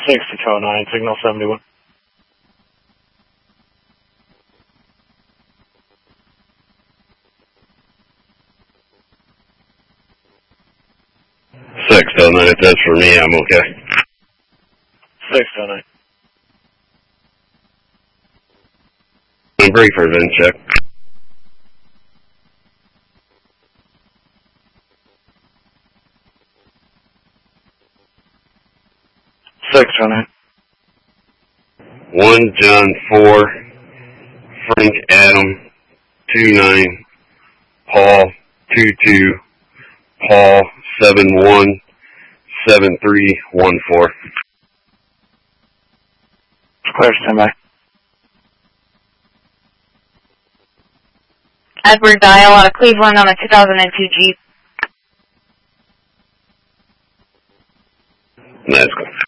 6209, signal 71. If that's for me, I'm okay. 609. I'm break for VIN check. One John 4, Frank Adam 29, Paul 22, Paul 71 7314. Clear, standby. Edward Dial out of Cleveland on a 2002 Jeep. That's good.